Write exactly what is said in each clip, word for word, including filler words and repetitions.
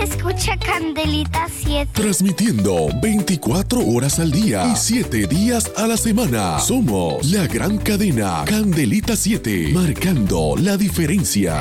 escucha Candelita siete. Transmitiendo veinticuatro horas al día y siete días a la semana. Somos la gran cadena Candelita siete, marcando la diferencia.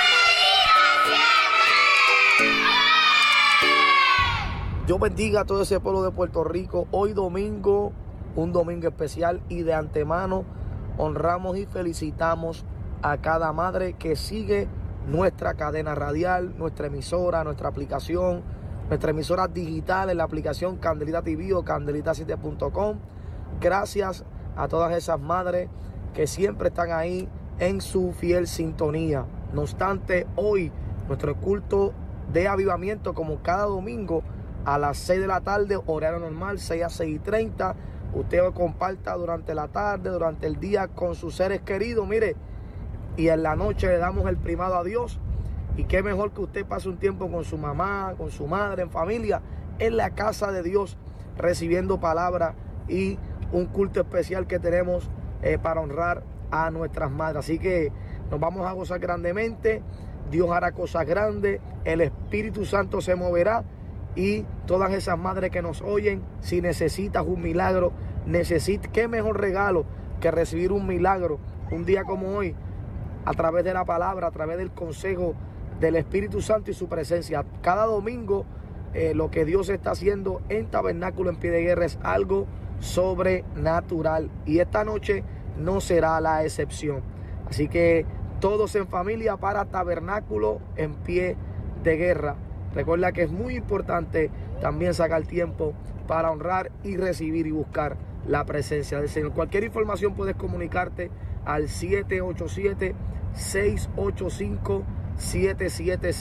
Dios bendiga a todo ese pueblo de Puerto Rico. Hoy domingo, un domingo especial, y de antemano honramos y felicitamos a cada madre que sigue nuestra cadena radial, nuestra emisora, nuestra aplicación, nuestra emisora digital en la aplicación Candelita T V o candelita siete punto com. Gracias a todas esas madres que siempre están ahí en su fiel sintonía. No obstante, hoy nuestro culto de avivamiento, como cada domingo, a las seis de la tarde, horario normal, seis a seis y treinta. Usted lo comparta durante la tarde, durante el día con sus seres queridos, mire. Y en la noche le damos el primado a Dios. Y qué mejor que usted pase un tiempo con su mamá, con su madre, en familia, en la casa de Dios, recibiendo palabra y un culto especial que tenemos eh, para honrar a nuestras madres. Así que nos vamos a gozar grandemente. Dios hará cosas grandes. El Espíritu Santo se moverá. Y todas esas madres que nos oyen, si necesitas un milagro, necesitas, qué mejor regalo que recibir un milagro un día como hoy, a través de la palabra, a través del consejo del Espíritu Santo y su presencia. Cada domingo eh, lo que Dios está haciendo en Tabernáculo en Pie de Guerra es algo sobrenatural, y esta noche no será la excepción. Así que todos en familia para Tabernáculo en Pie de Guerra. Recuerda que es muy importante también sacar tiempo para honrar y recibir y buscar la presencia del Señor. Cualquier información puedes comunicarte al siete ocho siete, seis ocho cinco, siete siete siete.